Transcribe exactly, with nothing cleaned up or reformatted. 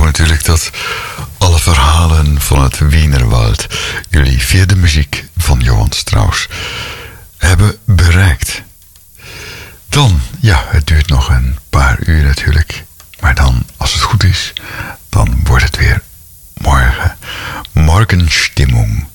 natuurlijk dat alle verhalen van het Wienerwald jullie via de muziek van Johann Strauss hebben bereikt. Dan, ja, het duurt nog een paar uur natuurlijk. Maar dan, als het goed is, dan wordt het weer morgen. Morgenstimmung.